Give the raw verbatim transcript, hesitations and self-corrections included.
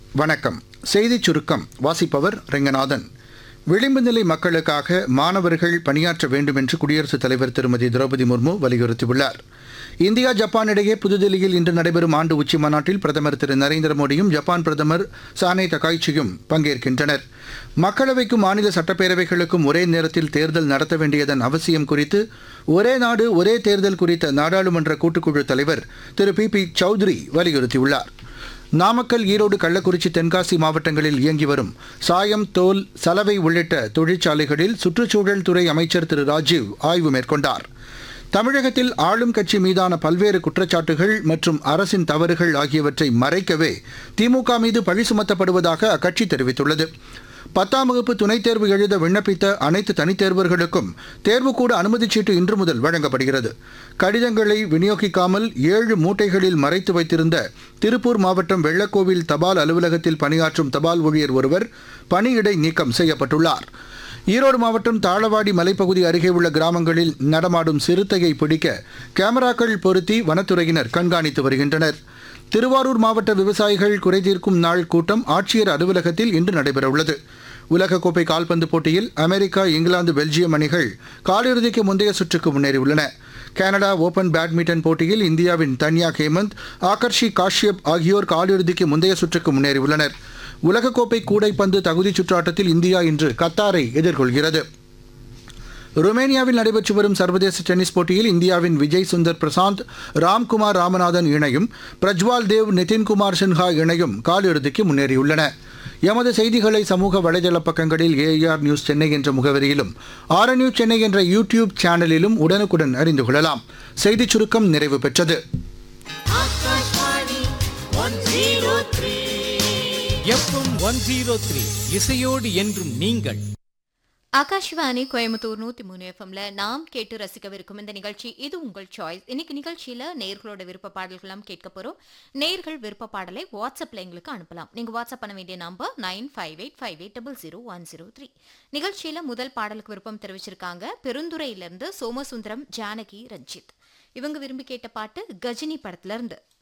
வணக்கம். செய்திச் சுருக்கம் வாசிப்பவர் ரெங்கநாதன். விளிம்பு நிலை மக்களுக்காக மாணவர்கள் பணியாற்ற வேண்டும் என்று குடியரசுத் தலைவர் திருமதி திரௌபதி முர்மு வலியுறுத்தியுள்ளார். இந்தியா ஜப்பான் இடையே புதுதில்லியில் இன்று நடைபெறும் ஆண்டு உச்சி மாநாட்டில் பிரதமர் திரு நரேந்திர மோடியும் ஜப்பான் பிரதமர் சானே தகாய்ச்சியும் பங்கேற்கின்றனர். மக்களவைக்கும் மாநில சட்டப்பேரவைகளுக்கும் ஒரே நேரத்தில் தேர்தல் நடத்த வேண்டியதன் அவசியம் குறித்து ஒரே நாடு ஒரே தேர்தல் குறித்த நாடாளுமன்ற கூட்டுக்குழு தலைவர் திரு பி பி சௌத்ரி வலியுறுத்தியுள்ளார். நாமக்கல், ஈரோடு, கள்ளக்குறிச்சி, தென்காசி மாவட்டங்களில் இயங்கி வரும் சாயம், தோல், சலவை உள்ளிட்ட தொழிற்சாலைகளில் சுற்றுச்சூழல் துறை அமைச்சர் திரு ராஜீவ் ஆய்வு மேற்கொண்டார். தமிழகத்தில் ஆளும் கட்சி மீதான பல்வேறு குற்றச்சாட்டுகள் மற்றும் அரசின் தவறுகள் ஆகியவற்றை மறைக்கவே திமுக மீது பழி சுமத்தப்படுவதாக அக்கட்சி தெரிவித்துள்ளது. பத்தாம் வகுப்பு துணைத் தேர்வு எழுத விண்ணப்பித்த அனைத்து தனித் தேர்வர்களுக்கும் தேர்வுக்கூட அனுமதிச் சீட்டு இன்று முதல் வழங்கப்படுகிறது. கடிதங்களை விநியோகிக்காமல் ஏழு மூட்டைகளில் மறைத்து வைத்திருந்த திருப்பூர் மாவட்டம் வெள்ளக்கோவில் தபால் அலுவலகத்தில் பணியாற்றும் தபால் ஊழியர் ஒருவர் பணியிடை நீக்கம் செய்யப்பட்டுள்ளார். ஈரோடு மாவட்டம் தாளவாடி மலைப்பகுதி அருகே உள்ள கிராமங்களில் நடமாடும் சிறுத்தையை பிடிக்க கேமராக்கள் பொருத்தி வனத்துறையினர் கண்காணித்து வருகின்றனர். திருவாரூர் மாவட்ட விவசாயிகள் குறைதீர்க்கும் நாள் கூட்டம் ஆட்சியர் அலுவலகத்தில் இன்று நடைபெறவுள்ளது. உலகக்கோப்பை கால்பந்து போட்டியில் அமெரிக்கா, இங்கிலாந்து, பெல்ஜியம் அணிகள் காலிறுதிக்கு முந்தைய சுற்றுக்கு முன்னேறியுள்ளன. கனடா ஓபன் பேட்மிண்டன் போட்டியில் இந்தியாவின் தன்யா ஹேமந்த், ஆகர்ஷி காஷ்யப் ஆகியோர் காலிறுதிக்கு முந்தைய சுற்றுக்கு முன்னேறியுள்ளனர். உலகக்கோப்பை கூடைப்பந்து தகுதிச் சுற்று ஆட்டத்தில் இந்தியா இன்று கத்தாரை எதிர்கொள்கிறது. ருமேனியாவில் நடைபெற்று வரும் சர்வதேச டென்னிஸ் போட்டியில் இந்தியாவின் விஜய் சுந்தர் பிரசாந்த், ராம்குமார் ராமநாதன் இணையும் பிரஜ்வால் தேவ், நிதின்குமார் சின்ஹா இணையும் காலிறுதிக்கு முன்னேறியுள்ளன. எமது செய்திகளை சமூக வலைதள பக்கங்களில் ஏஆர் நியூஸ் சென்னை என்ற முகவரியிலும் ஆர் நியூஸ் சென்னை என்ற யூடியூப் சேனலிலும் உடனுக்குடன் அறிந்து கொள்ளலாம். செய்திச் சுருக்கம் நிறைவு பெற்றது. எஃப்எம் ஒன் ஜீரோ த்ரீ இசையோடு என்றும் நீங்கள். ஆகாஷ்வாணி கோயம்புத்தூர் நூத்தி மூணு எஃப்எம்ல நாம் கேட்டு ரசிக்கவிருக்கும் இந்த நிகழ்ச்சி இது உங்கள் சாய்ஸ். இன்னைக்கு நிகழ்ச்சியில நேர்களோட விருப்ப பாடல்களாம் கேட்க போறோம். நேர்கள் விருப்ப பாடலை வாட்ஸ்அப்ல எங்களுக்கு அனுப்பலாம். நீங்க வாட்ஸ்அப் பண்ண வேண்டிய number nine five eight five eight double zero one zero three. நிகழ்ச்சியில முதல் பாடலுக்கு விருப்பம் தெரிவிச்சிருக்காங்க பெருந்துறையிலிருந்து சோமசுந்தரம், ஜானகி, ரஞ்சித். இவங்க விரும்பி கேட்ட பாட்டு கஜினி படத்துல இருந்து.